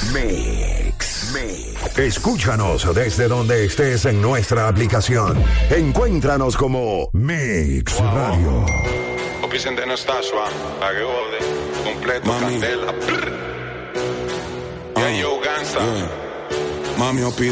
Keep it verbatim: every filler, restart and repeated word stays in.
Mix. Mix. Escúchanos desde donde estés en nuestra aplicación. Encuéntranos como Mix wow. Radio. Vicente no está suave, a que jode, completo, Mami. candela. Ah, Yeah, yo, Gansa. yeah. Mami,